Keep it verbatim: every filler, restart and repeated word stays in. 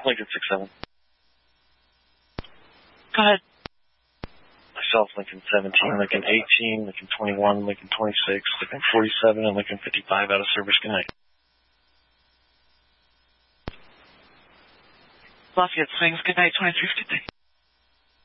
Lincoln six seven. Go ahead. Myself, Lincoln seventeen, Lincoln eighteen, Lincoln twenty-one, Lincoln twenty-six, Lincoln forty-seven, and Lincoln fifty-five out of service. Good night. Lafayette Swings, good night, twenty-three fifty.